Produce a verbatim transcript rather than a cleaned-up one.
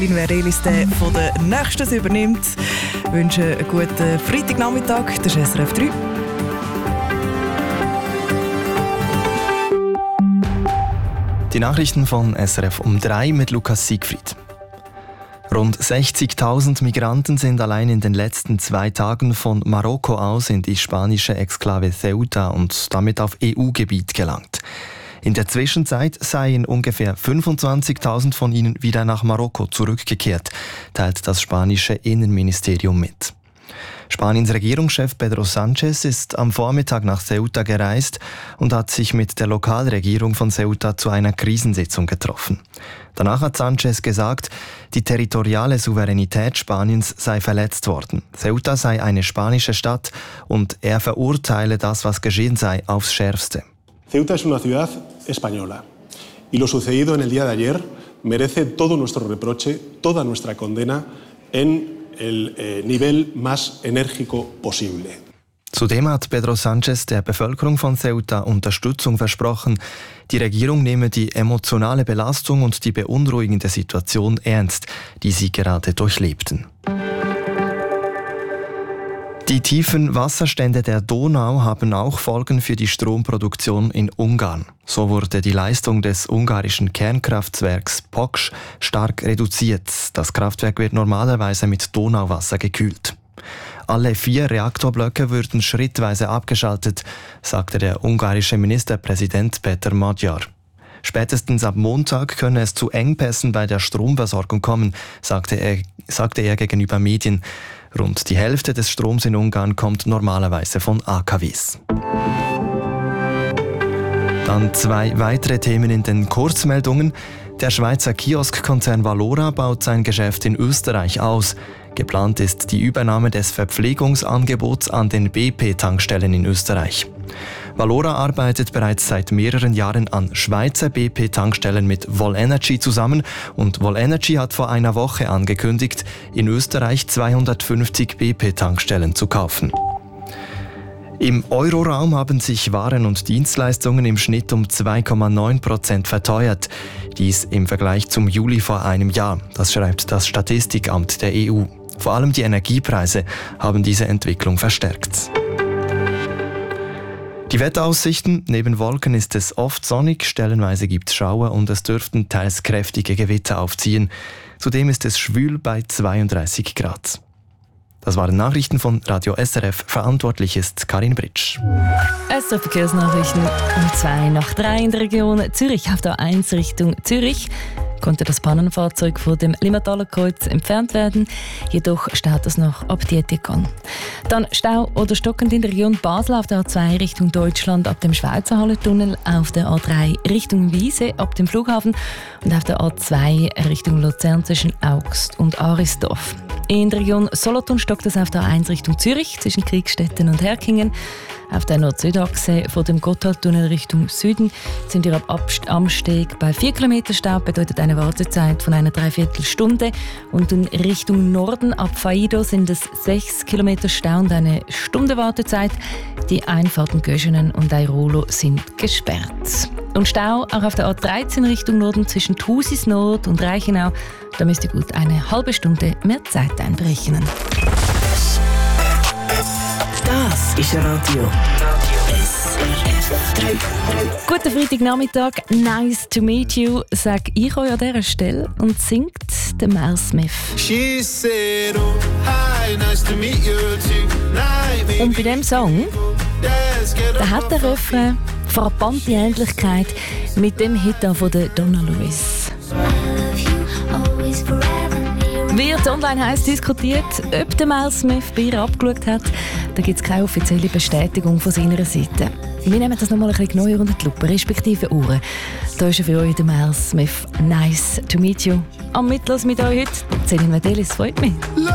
Wer Liste von der Nächsten übernimmt, wünsche einen guten Freitagnachmittag. Das ist S R F drei. Die Nachrichten von S R F um drei mit Lukas Siegfried. Rund sechzigtausend Migranten sind allein in den letzten zwei Tagen von Marokko aus in die spanische Exklave Ceuta und damit auf E U-Gebiet gelangt. In der Zwischenzeit seien ungefähr fünfundzwanzigtausend von ihnen wieder nach Marokko zurückgekehrt, teilt das spanische Innenministerium mit. Spaniens Regierungschef Pedro Sánchez ist am Vormittag nach Ceuta gereist und hat sich mit der Lokalregierung von Ceuta zu einer Krisensitzung getroffen. Danach hat Sánchez gesagt, die territoriale Souveränität Spaniens sei verletzt worden. Ceuta sei eine spanische Stadt und er verurteile das, was geschehen sei, aufs Schärfste. Ceuta es una ciudad española y lo sucedido en el día de ayer merece todo nuestro reproche, toda nuestra condena en el eh, nivel más enérgico posible. Zudem hat Pedro Sánchez der Bevölkerung von Ceuta Unterstützung versprochen. Die Regierung nehme die emotionale Belastung und die beunruhigende Situation ernst, die sie gerade durchlebten. Die tiefen Wasserstände der Donau haben auch Folgen für die Stromproduktion in Ungarn. So wurde die Leistung des ungarischen Kernkraftwerks Poksch stark reduziert. Das Kraftwerk wird normalerweise mit Donauwasser gekühlt. Alle vier Reaktorblöcke würden schrittweise abgeschaltet, sagte der ungarische Ministerpräsident Peter Magyar. Spätestens ab Montag könne es zu Engpässen bei der Stromversorgung kommen, sagte er, sagte er gegenüber Medien. Rund die Hälfte des Stroms in Ungarn kommt normalerweise von A K Ws. Dann zwei weitere Themen in den Kurzmeldungen. Der Schweizer Kioskkonzern Valora baut sein Geschäft in Österreich aus. Geplant ist die Übernahme des Verpflegungsangebots an den B P-Tankstellen in Österreich. Valora arbeitet bereits seit mehreren Jahren an Schweizer B P-Tankstellen mit Volenergy zusammen und Volenergy hat vor einer Woche angekündigt, in Österreich zweihundertfünfzig B P-Tankstellen zu kaufen. Im Euroraum haben sich Waren und Dienstleistungen im Schnitt um zwei Komma neun Prozent verteuert. Dies im Vergleich zum Juli vor einem Jahr. Das schreibt das Statistikamt der E U. Vor allem die Energiepreise haben diese Entwicklung verstärkt. Die Wetteraussichten: Neben Wolken ist es oft sonnig, stellenweise gibt es Schauer und es dürften teils kräftige Gewitter aufziehen. Zudem ist es schwül bei zweiunddreißig Grad. Das waren Nachrichten von Radio S R F. Verantwortlich ist Karin Britsch. S R F Verkehrsnachrichten um zwei nach drei in der Region Zürich. Auf der eins Richtung Zürich konnte das Pannenfahrzeug von dem Limmataler Kreuz entfernt werden. Jedoch staut es noch ab Dietikon. Dann Stau oder stockend in der Region Basel auf der A zwei Richtung Deutschland ab dem Schweizer Hallentunnel, auf der A drei Richtung Wiese ab dem Flughafen und auf der A zwei Richtung Luzern zwischen Augst und Arisdorf. In der Region Solothurn stockt es auf der A eins Richtung Zürich zwischen Kriegstetten und Herkingen. Auf der Nord-Süd-Achse von dem Gotthardtunnel Richtung Süden sind wir ab Amsteg bei vier Kilometer Stau, bedeutet eine Wartezeit von einer Dreiviertelstunde. Und in Richtung Norden ab Faido sind es sechs Kilometer Stau und eine Stunde Wartezeit. Die Einfahrten Göschenen und Airolo sind gesperrt. Und Stau auch auf der A dreizehn Richtung Norden zwischen Thusis Nord und Reichenau. Da müsste gut eine halbe Stunde mehr Zeit einberechnen. Das ist Radio S R F drei. Guten Freitagnachmittag, nice to meet you, sag ich euch an dieser Stelle und singt der Mel Smith. She said, oh, hi, nice to meet you tonight. Und bei diesem Song, da hat der Refrain frappante Ähnlichkeit mit dem Hit von der Donna Lewis. Wird online heiß diskutiert, ob der Mel Smith bei ihr abgeschaut hat. Da gibt es keine offizielle Bestätigung von seiner Seite. Wir nehmen das nochmal ein bisschen genauer unter die Lupe, respektive Ohren. Da ist er für euch der Mel Smith. Nice to meet you. Am Mittwoch mit euch heute. Celine Medelis, freut mich.